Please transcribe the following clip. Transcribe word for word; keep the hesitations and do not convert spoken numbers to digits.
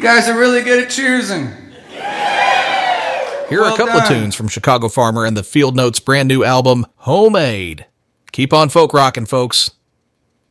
guys are really good at choosing. Here are Well a couple done. of tunes from Chicago Farmer and the Field Notes' brand new album, Homemade. Keep on folk rocking, folks.